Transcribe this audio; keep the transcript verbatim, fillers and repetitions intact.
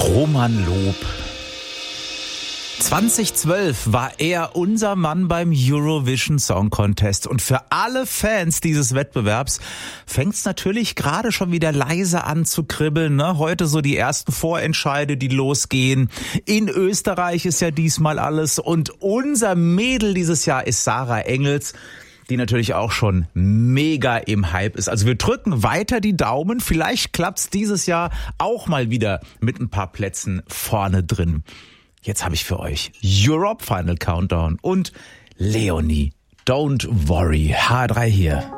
Roman Loob. zweitausendzwölf war er unser Mann beim Eurovision Song Contest. Und für alle Fans dieses Wettbewerbs fängt's natürlich gerade schon wieder leise an zu kribbeln. Ne? Heute so die ersten Vorentscheide, die losgehen. In Österreich ist ja diesmal alles. Und unser Mädel dieses Jahr ist Sarah Engels, die natürlich auch schon mega im Hype ist. Also wir drücken weiter die Daumen. Vielleicht klappt's dieses Jahr auch mal wieder mit ein paar Plätzen vorne drin. Jetzt habe ich für euch Europe Final Countdown und Leonie, Don't Worry, H drei hier.